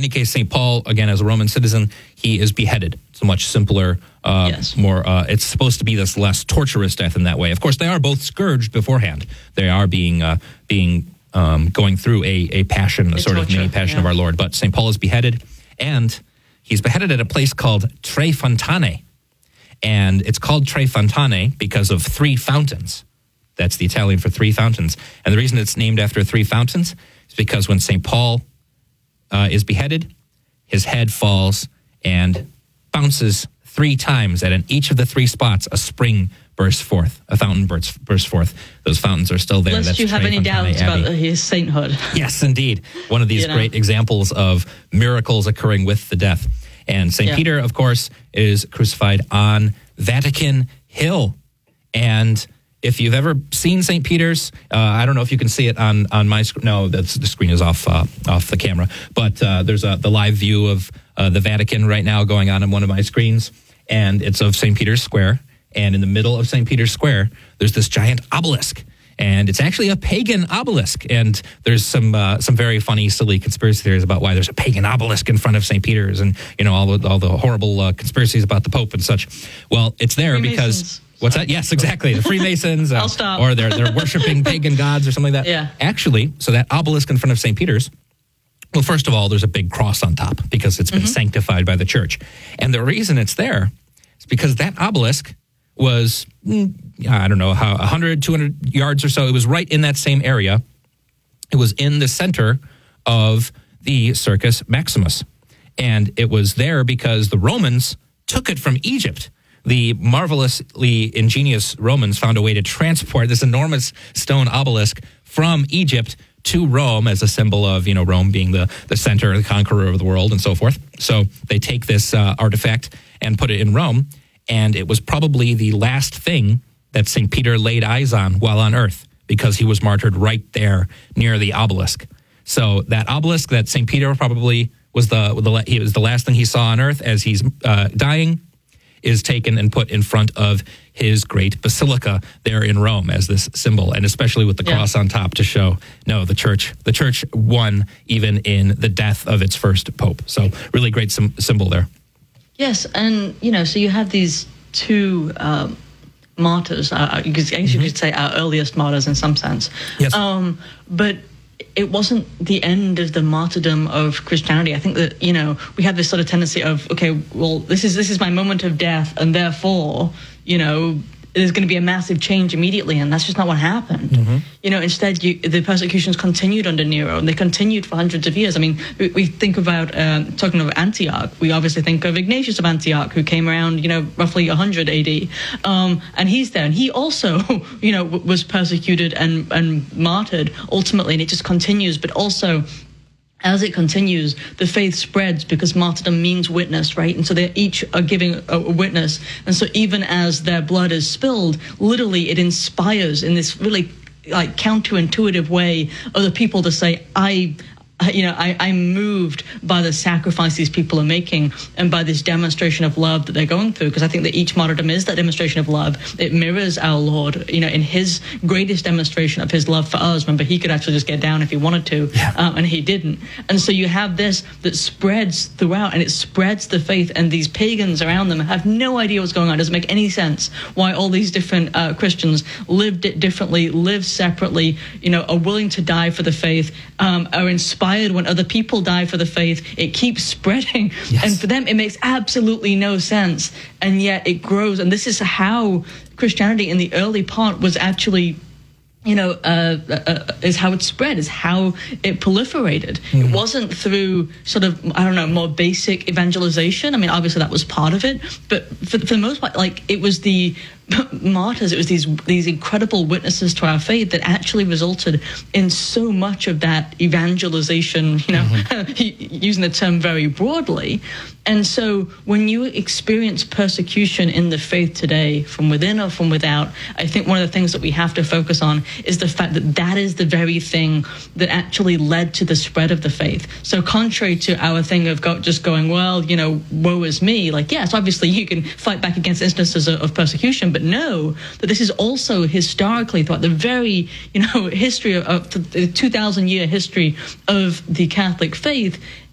any case, St. Paul, again, as a Roman citizen, he is beheaded. It's a much simpler, more, it's supposed to be this less torturous death in that way. Of course, they are both scourged beforehand. They are going through a passion, a sort of mini passion of our Lord. But St. Paul is beheaded, and he's beheaded at a place called Tre Fontane. And it's called Tre Fontane because of three fountains. That's the Italian for three fountains. And the reason it's named after three fountains is because when St. Paul is beheaded, his head falls and bounces three times. And in each of the three spots, a spring bursts forth, a fountain bursts forth. Those fountains are still there. Lest you have any doubts about his sainthood. Yes, indeed. One of these great examples of miracles occurring with the death. And St. Peter, of course, is crucified on Vatican Hill. And if you've ever seen St. Peter's, I don't know if you can see it on my screen. No, the screen is off the camera. But there's the live view of the Vatican right now going on one of my screens. And it's of St. Peter's Square. And in the middle of St. Peter's Square, there's this giant obelisk. And it's actually a pagan obelisk. And there's some very funny, silly conspiracy theories about why there's a pagan obelisk in front of St. Peter's and, all the horrible conspiracies about the Pope and such. Well, it's there because... What's that? Yes, exactly. The Freemasons. I'll stop. Or they're worshiping pagan gods or something like that. Yeah. Actually, so that obelisk in front of St. Peter's, well, first of all, there's a big cross on top because it's been sanctified by the church. And the reason it's there is because that obelisk was, I don't know, 100, 200 yards or so. It was right in that same area. It was in the center of the Circus Maximus. And it was there because the Romans took it from Egypt. The marvelously ingenious Romans found a way to transport this enormous stone obelisk from Egypt to Rome as a symbol of, Rome being the center, the conqueror of the world and so forth. So they take this artifact and put it in Rome, and it was probably the last thing that St. Peter laid eyes on while on earth because he was martyred right there near the obelisk. So that obelisk that St. Peter probably was the last thing he saw on earth as he's dying is taken and put in front of his great basilica there in Rome as this symbol, and especially with the cross on top to show, no, the church won even in the death of its first pope. So really great symbol there. Yes, and, so you have these two martyrs, you could say our earliest martyrs in some sense. Yes. But it wasn't the end of the martyrdom of Christianity. I think that, we have this sort of tendency of, okay, well, this is my moment of death, and therefore, there's going to be a massive change immediately, and that's just not what happened. Instead, the persecutions continued under Nero, and they continued for hundreds of years. I mean, we think about, talking of Antioch, we obviously think of Ignatius of Antioch, who came around, roughly 100 AD, and he's there, and he also, was persecuted and martyred ultimately, and it just continues, but also... As it continues, the faith spreads because martyrdom means witness, right? And so they each are giving a witness. And so even as their blood is spilled, literally it inspires in this really like counterintuitive way other people to say, I'm moved by the sacrifice these people are making and by this demonstration of love that they're going through, because I think that each martyrdom is that demonstration of love. It mirrors our Lord, in his greatest demonstration of his love for us. Remember, he could actually just get down if he wanted to, and he didn't. And so you have this that spreads throughout, and it spreads the faith, and these pagans around them have no idea what's going on. It doesn't make any sense why all these different Christians lived it differently, live separately, are willing to die for the faith, are inspired when other people die for the faith. It keeps spreading. Yes. And for them, it makes absolutely no sense. And yet it grows. And this is how Christianity in the early part was actually, is how it spread, is how it proliferated. It wasn't through sort of, more basic evangelization. I mean, obviously that was part of it. But for the most part, it was the martyrs, it was these incredible witnesses to our faith that actually resulted in so much of that evangelization, using the term very broadly. And so when you experience persecution in the faith today, from within or from without, I think one of the things that we have to focus on is the fact that that is the very thing that actually led to the spread of the faith. So contrary to our thing of just going, well, woe is me, yes, obviously you can fight back against instances of persecution, but know that this is also historically throughout the very, history of the 2,000-year history of the Catholic faith,